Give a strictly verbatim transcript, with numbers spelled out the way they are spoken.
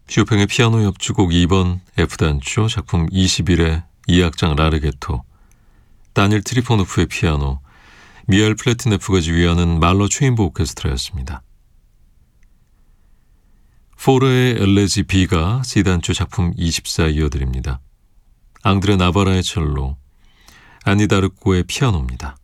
쇼팽의 피아노 협주곡 이 번 F단조 작품 이십일의 이 악장 라르게토, 다니엘 트리포노프의 피아노, 미하일 플래티네프가 지휘하는 말러 체인버 오케스트라였습니다. 포르의 엘레지 B가 C단조 작품 이십사 이어드립니다. 앙드레 나바라의 첼로, 아니 다르코의 피아노입니다.